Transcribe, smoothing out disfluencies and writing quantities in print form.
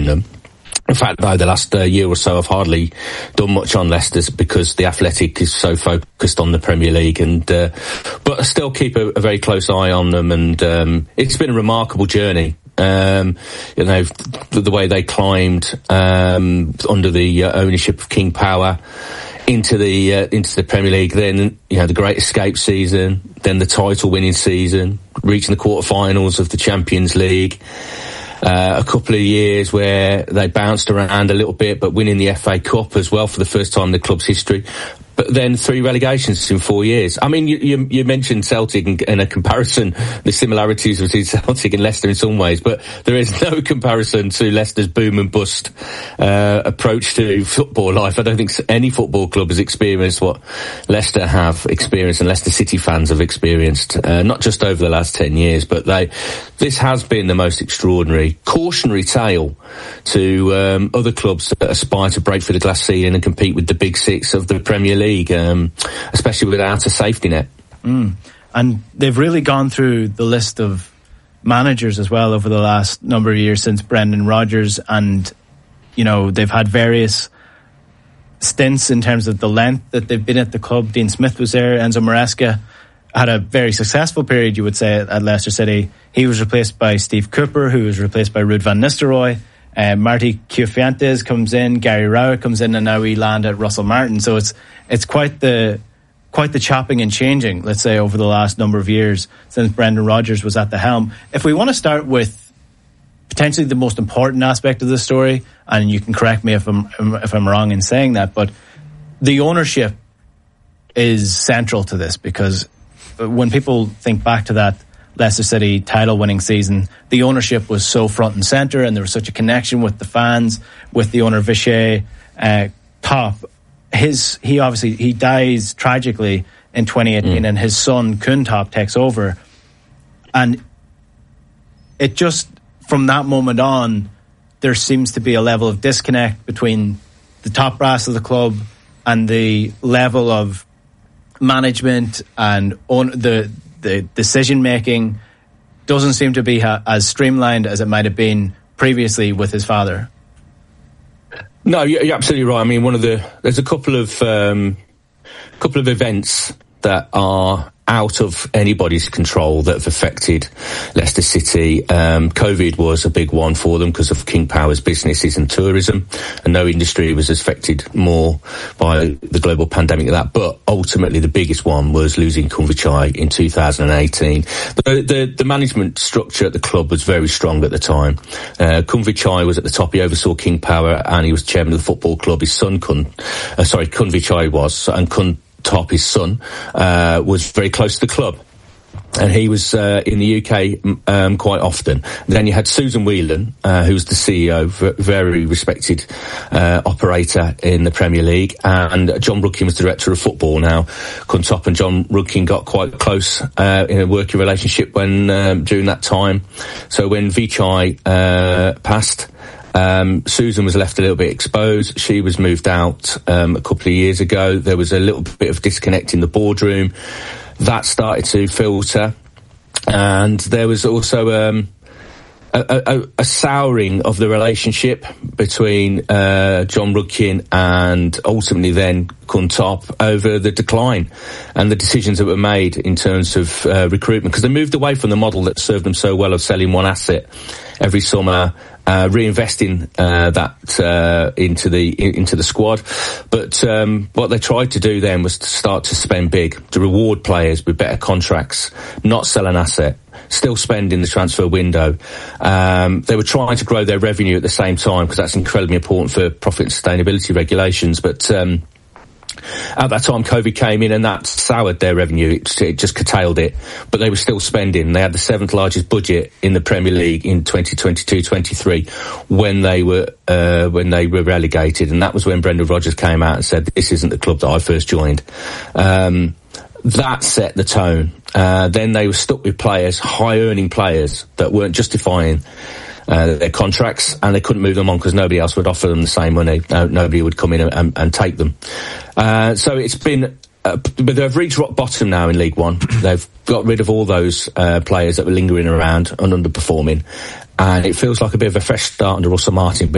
them. In fact, though, the last year or so I've hardly done much on Leicester because the Athletic is so focused on the Premier League, and but I still keep a very close eye on them, and it's been a remarkable journey. The way they climbed under the ownership of King Power into the Premier League, then the Great Escape season, then the title winning season, reaching the quarterfinals of the Champions League. A couple of years where they bounced around a little bit, but winning the FA Cup as well for the first time in the club's history. But then 3 relegations in 4 years. I mean, you mentioned Celtic in a comparison, the similarities between Celtic and Leicester in some ways, but there is no comparison to Leicester's boom and bust approach to football life. I don't think any football club has experienced what Leicester have experienced and Leicester City fans have experienced, not just over the last 10 years, but this has been the most extraordinary cautionary tale to other clubs that aspire to break through the glass ceiling and compete with the big six of the Premier League. Especially without a safety net. And they've really gone through the list of managers as well over the last number of years since Brendan Rodgers, and they've had various stints in terms of the length that they've been at the club. Dean Smith was there. Enzo Maresca had a very successful period, you would say, at Leicester City. He was replaced by Steve Cooper, who was replaced by Ruud van Nistelrooy. Marty Cifuentes comes in, Gary Rowett comes in, and now we land at Russell Martin. So it's quite the chopping and changing, let's say, over the last number of years since Brendan Rodgers was at the helm. If we want to start with potentially the most important aspect of the story, and you can correct me if I'm wrong in saying that, but the ownership is central to this, because when people think back to that Leicester City title-winning season, the ownership was so front and centre, and there was such a connection with the fans, with the owner Vishay Top. He dies tragically in 2018, and his son Kun Top takes over. And it just, from that moment on, there seems to be a level of disconnect between the top brass of the club and the level of management, and the decision making doesn't seem to be as streamlined as it might have been previously with his father. No, you're absolutely right. I mean, there's a couple of events that are out of anybody's control that have affected Leicester City. COVID was a big one for them because of King Power's businesses and tourism, and no industry was affected more by the global pandemic than that. But ultimately, the biggest one was losing Khun Vichai in 2018. The management structure at the club was very strong at the time. Khun Vichai was at the top. He oversaw King Power, and he was chairman of the football club. His son, Khun Vichai was, and Khun Top, his son, was very close to the club, and he was in the UK quite often. Then you had Susan Whelan, who was the CEO, very respected operator in the Premier League, and John Rudkin was director of football. Now, Khun Top and John Rudkin got quite close in a working relationship when during that time. So when Vichai passed, Susan was left a little bit exposed. She was moved out a couple of years ago. There was a little bit of disconnect in the boardroom. That started to filter. And there was also a souring of the relationship between John Rudkin and ultimately then Khun Top over the decline and the decisions that were made in terms of recruitment, because they moved away from the model that served them so well of selling one asset every summer, reinvesting that into the squad. But what they tried to do then was to start to spend big, to reward players with better contracts, not sell an asset, still spend in the transfer window. They were trying to grow their revenue at the same time, because that's incredibly important for profit and sustainability regulations. But at that time, COVID came in and that soured their revenue. It just curtailed it. But they were still spending. They had the 7th largest budget in the Premier League in 2022-23 when they were relegated. And that was when Brendan Rodgers came out and said, "This isn't the club that I first joined." That set the tone. Then they were stuck with players, high-earning players that weren't justifying their contracts, and they couldn't move them on because nobody else would offer them the same money. Nobody would come in and take them. So it's been, but they've reached rock bottom now in League One. They've got rid of all those players that were lingering around and underperforming, and it feels like a bit of a fresh start under Russell Martin.